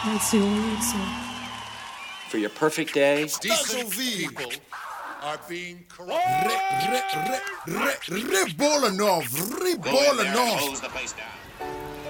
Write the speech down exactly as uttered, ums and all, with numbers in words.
Alzione, sì. For your perfect day. Decent people are being corrupt. Re, re, re, re, re, Bolanov, Re Bolanov. Close the place down.